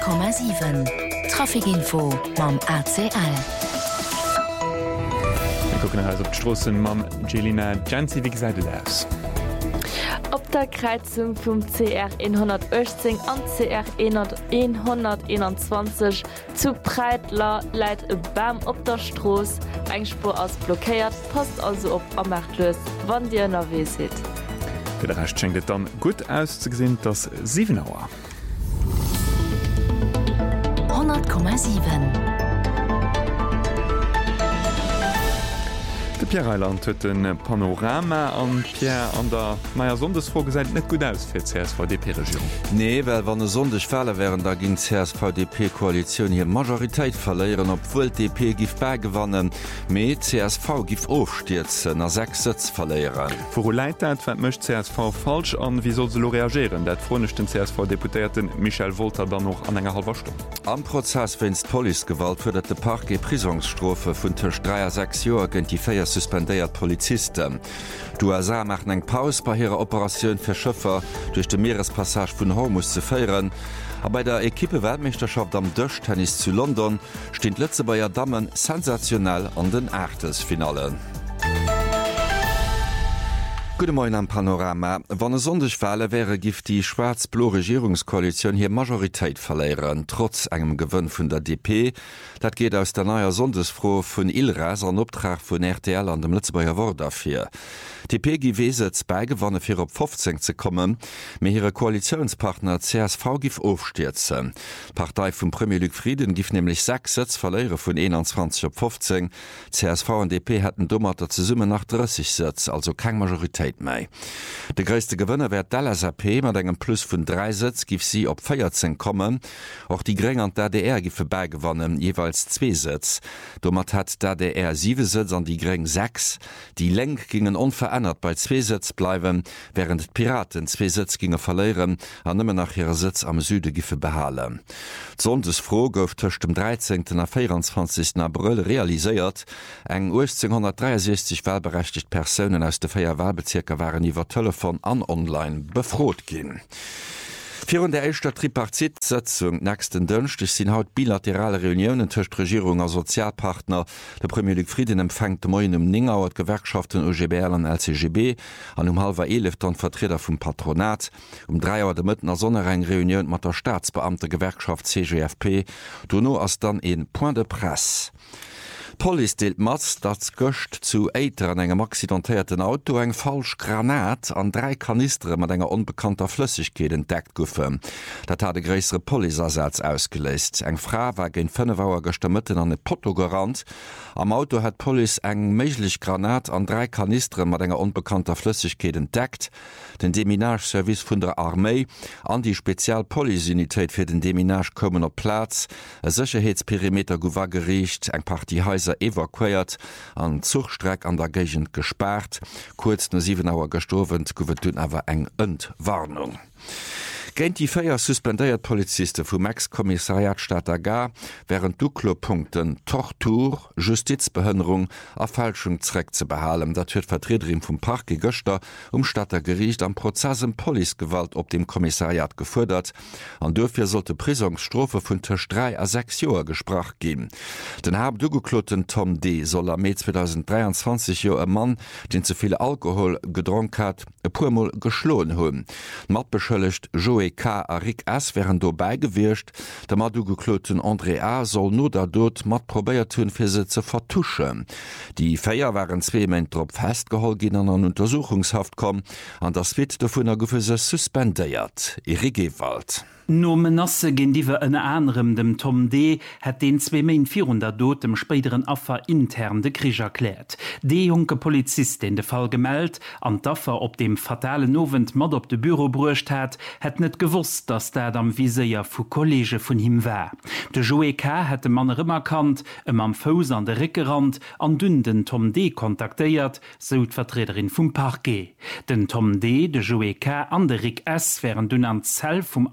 100,7 Trafikinfo mam ACL. Wir gucken also auf die Straßen mit Jelina Janzi, wie gesagt, aus. Op der Kreuzung vum CR 118 an CR 121 zu Breitler leit e Bam op der Stroos, eng Spur ass blockéiert, passt also op ammertlös, wann Dir nervwee seet. Für den Rest schenkt es dann gut auszusehen, dass 7 Uhr. 100,7 Der Pierre Eiland hat ein Panorama an Pierre an der Meier Sondesfrage gesagt, nicht gut aus für die CSVDP-Regierung. Nee, weil wenn es Sonntagfälle wären, da ging die CSVDP-Koalition hier Majorität verlieren, obwohl die DP gibt beigewannen, mit CSV gibt aufstürzen, nach 6 Sitze verlieren. Wo leid das, was möchte CSV falsch an, wie soll sie reagieren? Das freue ich den CSV-Deputierten Michel Wolter dann noch an einer halben Stunde. Am Prozess wenn Polizeigewalt wird der Parquet Prisonsstrafe von zwischen 3 und 6 Jahren gegen die 4 suspendiert Polizisten. Die USA machen eng Pause bei ihrer Operation für Schiffer durch die Meerespassage von Hormuz zu feiern. Aber bei der Equipe-Weltmeisterschaft am Tischtennis zu London stehen Lützebauer Damen sensationell an den Achtelfinale. Guten Morgen am Panorama. Wann es Sonntagfälle wäre, gibt die schwarz-blau Regierungskoalition hier Majorität verlieren, trotz einem Gewinn von der DP. Das geht aus der neuen Sonntagsfrau von Ilras an Auftrag von RTL an dem Lützebauer Wort dafür. Die DP gibt jetzt beigewonnen, für auf 15 zu kommen, mit ihre Koalitionspartner CSV gibt aufstürzen. Die Partei von Premier Luc Frieden gibt nämlich 6 Sitze verlieren von 21 auf 15. CSV und DP hätten dummer zusammen nach 30 Sitze, also keine Majorität. Der größte Gewinner wird Dallas AP mit einem Plus von 3 Sitzen gibt sie auf 14 kommen. Auch die Grünen und DDR gibt vorbeigewonnen, jeweils 2 Sitze. Damit hat DDR 7 Sitze und die Grünen 6. Die Lenk gingen unverändert bei 2 Sitzen bleiben, während die Piraten 2 Sitze gingen verlieren und immer nach ihrer Sitz am Süden gibt behalten. Die Sondesfrau gouf zwischen dem 13. und 24. April realisiert. Eng 1863 wahlberechtigte Personen aus der 4 Wahlbezirke waren über Telefon an online befragt gehen. Für der ersten Tripartit-Sitzung nächsten Donnerstag sind heute bilaterale Reunionen zwischen Regierung und Sozialpartner. Der Premier Luc Frieden empfängt morgen um 9 Uhr die Gewerkschaften UGBL und LCGB und um 10:30 dann Vertreter vom Patronat. Um 3 Uhr der Mitten der Sonne eine Reunion mit der Staatsbeamte Gewerkschaft CGFP. Danach ist dann ein Point de Presse. Police deelt mat, dat gocht zu Eiter an engem accidentierten Auto eng falsch Granat an 3 Kanistere mat enger unbekannter Flüssigkeit entdeckt goufen. Dat hat de gräsere Polizeisatz ausgelöst. Eng Frau war gen 5 Uhr gestern an e Potto gerannt. Am Auto hat Police eng meiglich Granat an 3 Kanistere mat enger unbekannter Flüssigkeit entdeckt. Den Deminageservice vun der Armee an die Spezialpolizeunitéit fir den Deminage kommen op Platz. E Sicherheitsperimeter gouf gericht, eng Party evakuiert, an Zugstreck an der Gegend gesperrt. Kurz nur 7 Uhr gestorben, goufet dun awer eng Entwarnung. Géint die 4 suspendiert Polizisten vom Ex-Kommissariat Stadt Agar wären Duklopunkten Tortur, Justizbehinderung a Fälschungszweck zu behalen. Dat huet Vertreterin vom Parquet Göster Stadter Gericht am Prozess um Polizeigewalt op dem Kommissariat gefordert. An dafür sollte Prisonsstrafe von zwischen 3 und 6 Jahren gesprochen geben. Den Hauptdugekloten Tom D. soll am Mai 2023 Jahr ein Mann, den zu viel Alkohol getrunken hat, ein paar Mal geschlagen haben. Mordbeschuldigt Joe K. a Rick S. wären do beigewircht, der mat dugekloten André A. soll no dat dot mat probéiert hunn fir se ze vertuschen. Die Féier waren 2 Männer drop festgeholt gin an Untersuchungshaft kom, an das Wit davon goufe se suspendéiert. Erik Gewald. No Menasse gin diewer en anderem dem Tom D. hat den 2 Main 400 dot dem späteren Affer intern de Krich erklärt. De junge Polizist den de Fall gemeldt, an d'Affer op dem fatalen Novent mat op de Büro bruecht hat net gewusst, dass dat am Viseier vu Kollege vun him war. De Joe K. hat de Mann rëmmer kannt, am Fous an de Rickerand an dünn den Tom D. kontaktéiert, so d'Vertreterin vum Parquet. Den Tom D., de Joe K. an de Rick S. wären dünn an Zell vum Affer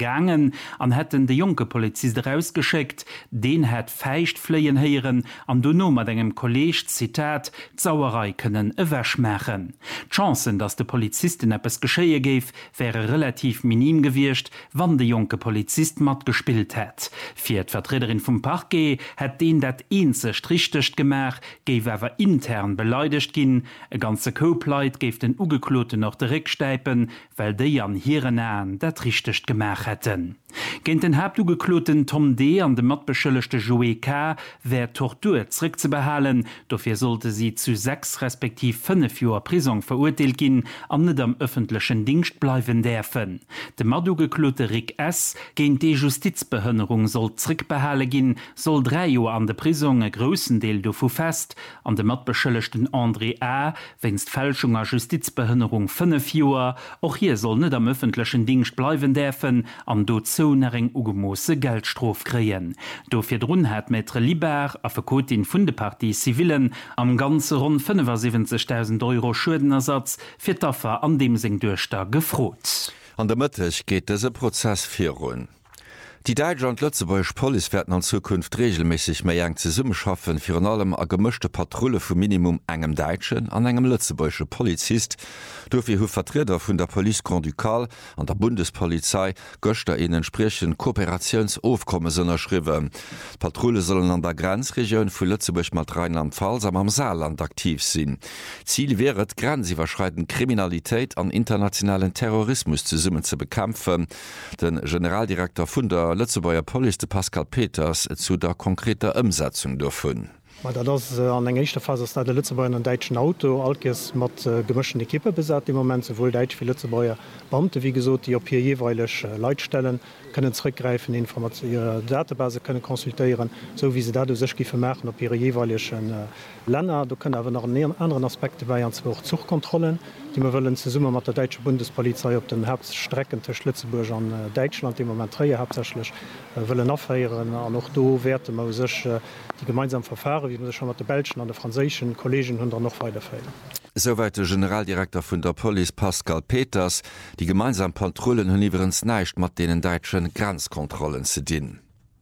vergangen an hätten de junge Polizist rausgeschickt, den het feicht fleien heieren an du no mat engem Kolleg Zitat Sauerei können ewäsch machen. Chancen, dass de Polizisten eppes geschéie geif, wäre relativ minim gewircht, wann de junge Polizist mat gespielt het. Fir d Vertreterin vum Parquet het den dat eenze strichtecht gemach, geif awer intern beleidigt gin, e ganze Kopleit geif den Ugeklote noch direktsteipen, weil déi an hireieren an dat richtecht gemach hätten. Gent den Hauptugekloten Tom D. an de matbeschëllechte Joe K. wär Tortur zrick ze behalen, dofir sollte sie zu 6 respektiv 5 Joer Prison verurteilt gin, an net am öffentlichen Dienst bleiwen därfen. De Madugeklote Rick S. géint de Justizbehënnerung soll zrick behale gin, soll 3 Joer an de Prison e grossen Deel dofu fest, an de matbeschëllechten André A. wennst Fälschunger Justizbehënnerung 5 Joer, och hier soll net am öffentlichen Dienst bleiwen därfen, an dozo eng ugemose Geldstrof kreien. Dofir run hat Maitre Liber a Verkotin vun de Partie Zivilen am ganze rund 75.000 € Schuldenersatz fir d'Affer an dem seng Duerchter gefrot. An der Mëttech geht dese Prozess virun. Die Deutsche und Lützeburg Police werden an Zukunft regelmäßig mehr eng zu Summe schaffen, für an allem a gemischte Patrouille für Minimum engem Deutschen an engem Lützeburgsche Polizist, dofir hu Vertreter vun der Police Grand Ducal an der Bundespolizei Göster in entsprechend Kooperationsaufkommen unterschrieben. Patrouille sollen an der Grenzregion vu Lützeburg mat Rheinland-Pfalz am Saarland aktiv sind. Ziel wäre, grenzüberschreitend Kriminalität an internationalen Terrorismus zu Summen zu bekämpfen. Den Generaldirektor vun der Lützeburger Police de Pascal Peters zu der konkreter Umsetzung davon. Das an eng echte Phase der Lützeburger an deutschen Auto alkes mat gemischten Ekippe besat im Moment sowohl Deutsch wie Lützeburger Beamte wie gesot, die op hier jeweilig Leitstellen können zurückgreifen, ihre Database können konsultieren, so wie sie dadurch sich vermerken op ihre jeweiligen Länder. Du können aber noch anderen Aspekte bei auch Zugkontrollen, die wir wollen zu Summe mit der deutschen Bundespolizei op den Herbststrecken zwischen Lützeburg und Deutschland im Moment 3 hauptsächlich wollen aufheieren. Noch do werden man sich die gemeinsamen Verfahren, wie man sich schon mit den belgischen und den französischen Kollegen und noch weiterfällen. Soweit der Generaldirektor von der Police Pascal Peters, die gemeinsamen Patrouillen hun iwwerens neicht mat denen deutschen Grenzkontrollen zu dienen.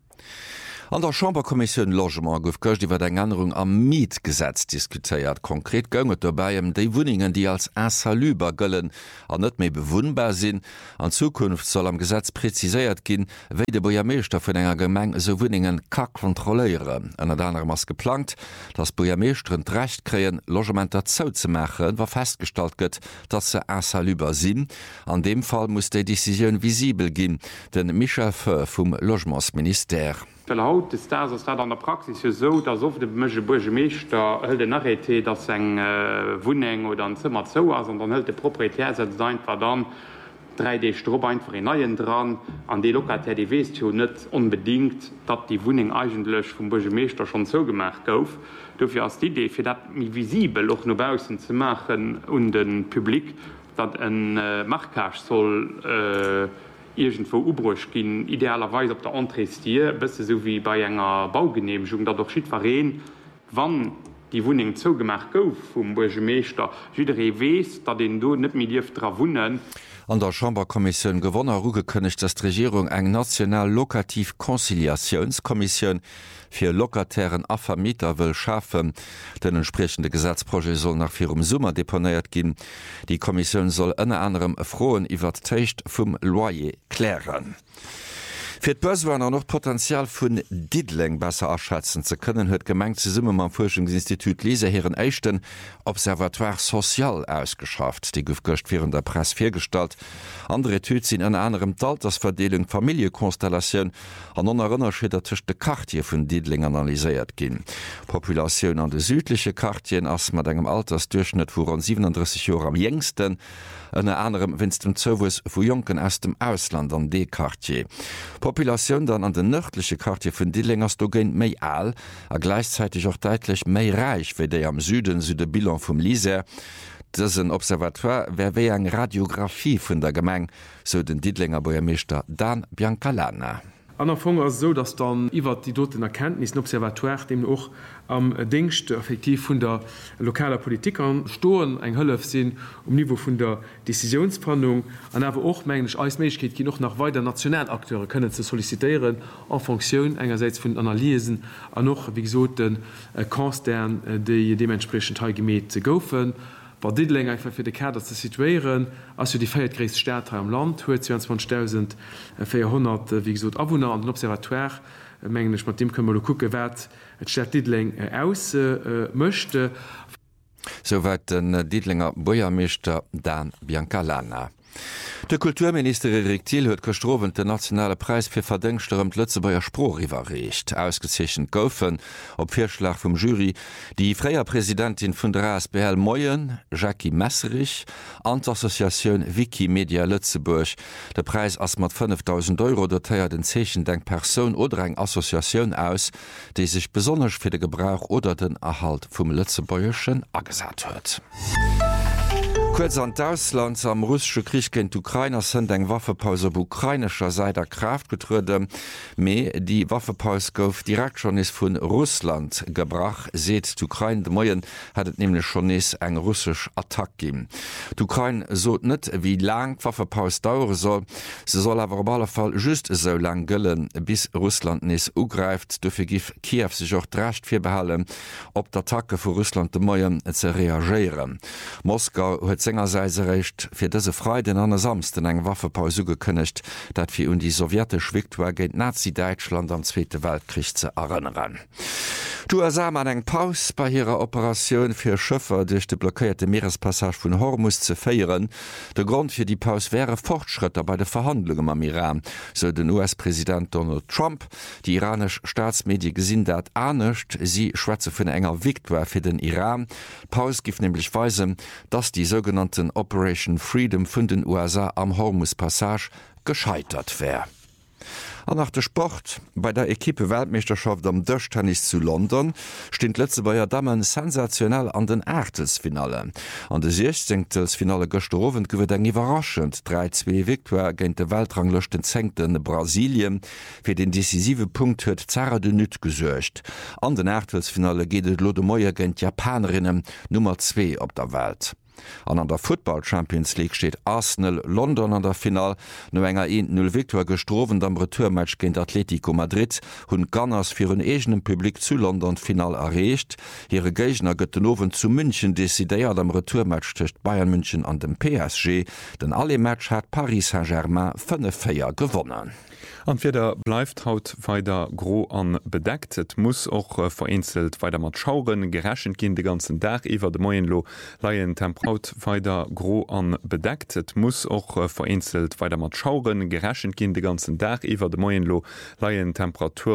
An der Chamberkommission Logement gouf köcht iwwer eng Änderung am Mietgesetz diskutiert. Konkret gënget dabei déi Wuningen, die als insaluber gëllen an net méi bewunbar sinn. An Zukunft soll am Gesetz preziséiert ginn, wéi de Bojameester vun enger Gemeng so Wuningen ka kontroléieren. Ennner anderem ass geplant, dats Bojameestren d'Recht kreien, Logementer zou ze machen, war feststalt gëtt, dat se insaluber sinn. An dem Fall muss déi Deciioun visibel ginn, den Michel vum Logementsministère. Haut ist das an der Praxis so, dass oft de Burgemeester hëll den Arrêté, dat eng Wuning oder ein Zimmer zo ass, dann hëll de Proprietär se einfach dann 3D-Strob einfach in neien dran an de Lokatär die wees jo net unbedingt, dat die Wuning eigenlech vum Burgemeester schon so gemacht gouf. Dofir as die Idee fir dat mi visibel och nobausen ze machen und den Publikum, dat en Marktcash soll irgendwo ubruch gin idealerweise op der Entreestier, bis so wie bei enger Baugenehmigung, dat doch schiet verreen, wann die Wuning zogemacht gouf vum Burgemeester, Südre wees, dat den do net mit Dir dra wunnen. An der Chamberkommission gewonner rugekënnigt dat d' Regierung eng national lokativ Konziliationskommission fir Lokatären a Vermieter will schaffen. Den entsprechende Gesetzprojekt soll nach firm Summer deponiert gin. Die Kommission soll ënne anderem Froen iwwer d'Teicht vum Loyer klären. Fir d'Börswerner noch Potenzial vun Didling besser erschätzen ze können, huet gemeng ze Summe am Forschungsinstitut Leseherren Echten Observatoire Sozial ausgeschafft. Die gouf gocht vir der Press firstalt. Andere Typ sinn an anderem Altersverdelung Familiekonstellationun an onnnerënnerscheder tisch de Kartier vun Didling analyséiert ginn. Populationun an de südliche Kartien ass mat engem Altersdurchschnitt vu an 37 Jo am jngsten, ënne anderem winst dem Zowus vu Jonken aus dem Ausland an D-Kartier. Populationun dann an den nördliche Kartier vun Didling ass do géint méi all, a gleichzeitig auch deitlich méi reich wie déi am Süden Süde Bilan vum Liser. Dësen Observatoire wär wéi eng Radiografie vun der Gemeng, so den Didlinger Bojameester Dan Biancalana. An der Fong so, dass dann iwwer die doten Erkenntnis Observatoire dem auch am Dingst effektiv vun der lokaler Politikern stoen eng Hëllef sinn Niveau vun der Decisionsplanung an awer och mengg Eisméigkeet gi noch nach weiter Nationalakteure können ze sollicitieren a Funktionun engerseits vun Analysen an noch wie gesot den Konstern déi dementsprechend teilgemet ze goufen. War dit länger fir de Kader ze situieren, ass die feiertgrést Staat am Land hue 22.400 wie gesot Awohner an den Observatoire mengglech mat dem këmmer ku gewärt et Stadt Didling aus mëchte. Soweit den Diedlinger Bäuermeester Dan Biancalana. Der Kulturminister Erik Thiel huet gestrowen den nationale Preis fir Verdängchterem Lëtzebauer Sprochiwwerrecht ausgezechen goufen op Virschlag vum Jury die freier Präsidentin vun der ASBL Moyen, Jackie Messerich, an d'Assoziatioun Wikimedia Lützeburg. Der Preis ass mat 5.000 € dotéier den Zechen denk Persoun oder eng Assoziatioun aus, déi sich besonnech fir de Gebrauch oder den Erhalt vum Lützebäuerschen agesat huet. Kurz an d'Ausland am russische Krieg gegen Ukrainer sind eng Waffepause auf ukrainischer Seite Kraft getrüde. Me die Waffepause gouf direkt schon is vun Russland gebracht. Seht d'Ukraine de Moien hat nämlich schon is eng russisch Attack geben. D'Ukraine sot net wie lang Waffepause dauern soll. Se soll aber auf alle Fall just so lang güllen, bis Russland nis ugreift. Dafür gif Kiew sich auch drecht fir behalen, op d'Attacke vu Russland de Moien ze reagieren. Moskau huet Sängerseise recht fir dëse Freiden an samsten eng Waffepause gekënnecht, dat fir un die sowjetisch Viktoire géint Nazi-Deutschland am Zweite Weltkrieg ze erinnern. USA an eng Paus bei hireer Operationun fir Schëffer duch de blockéierte Meerespassage vun Hormus ze féieren. De Grund fir die Paus wäre Fortschritter bei de Verhandlungen am Iran, so den US-Präsident Donald Trump. Die iranesch Staatsmedie gesinn dat anecht, sie schwätze vun enger Viktoire fir den Iran. Paus gif nämlich weisen, dass die sogenannten Operation Freedom vun den USA am Hormus-Passage gescheitert wär. An nach der Sport bei der Ekipe Weltmeisterschaft am Dëchtennis zu London steht Lützebauer Damen sensationell an den Ertelsfinale. An de 16. Finale gestorowen gewet eng überraschend 3-2 Viktoire géint de Weltranglechten Zengten Brasilien fir den decisive Punkt huet Zara de Nüt gesuercht. An den Ertelsfinale gehtet Lode Moier géint Japanerinnen Nummer 2 op der Welt. An der Football Champions League steht Arsenal London an der Final no enger 1-0 Viktoire gestrowen am Retourmatch géint Atletico Madrid hunn Gunners fir un egenem Publikum zu London Final erreicht. Hire Gegner gëtt den Owen zu München desidéiert am Retourmatch tcht Bayern München an dem PSG. Den alle Match hat Paris Saint-Germain 5-4 gewonnen. Anfirder bleibt haut weiter gro an bedeckt. Et muss auch vereinzelt weiter mat schauren, gerächen gin de ganzen Tag iwwer de Moienlo Leiien Temperaut weiter gro an bedeckt. Et muss auch vereinzelt weiter mat schauren, gerächen gin de ganzen Tag iwwer de Moienlo Leiien Temperatur